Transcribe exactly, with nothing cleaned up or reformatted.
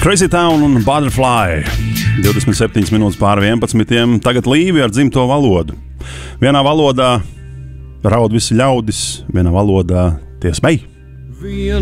Crazy Town un Butterfly. divdesmit septiņas minūtes pāri vienpadsmitiem. Tagad Līvi ar dzimto valodu. Vienā valodā raud visi ļaudis, vienā valodā tie smej.